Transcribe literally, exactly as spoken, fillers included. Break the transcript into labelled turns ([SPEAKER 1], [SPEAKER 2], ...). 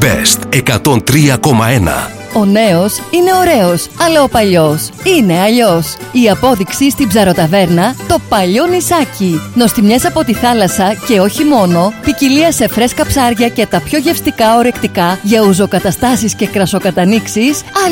[SPEAKER 1] Best εκατόν τρία κόμμα ένα.
[SPEAKER 2] Ο νέος είναι ωραίος, αλλά ο παλιός είναι αλλιώς. Η απόδειξη στην Ψαροταβέρνα, το παλιό νησάκι. Νοστιμιές από τη θάλασσα και όχι μόνο, ποικιλία σε φρέσκα ψάρια και τα πιο γευστικά ορεκτικά για ουζοκαταστάσεις και κρασοκατανίξεις.